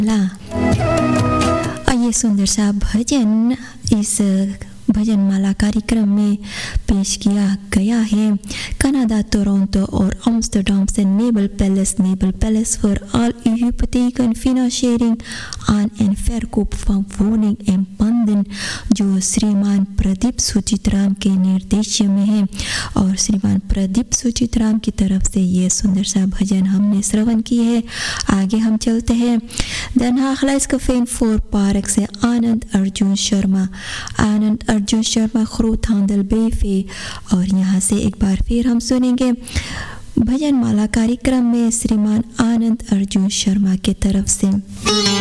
ला ये सुंदर सा भजन इस भजन माला कार्यक्रम में पेश किया गया है। कनाडा, टोरंटो और एम्स्टर्डम से नेबल palace for all hypotheken financiering aan en verkoop van woning en panden, जो श्रीमान प्रदीप सुचित्राम के निर्देश में है। और श्रीमान प्रदीप सुचित्राम की तरफ से ये सुंदर सा भजन हमने श्रवण की है। आगे हम चलते हैं। Den Haag Leidskaveen voor Park से आनंद अर्जुन शर्मा ग्रोथhandel BV। और यहाँ से एक बार फिर हम सुनेंगे भजन माला कार्यक्रम में श्रीमान आनंद अर्जुन शर्मा की तरफ से।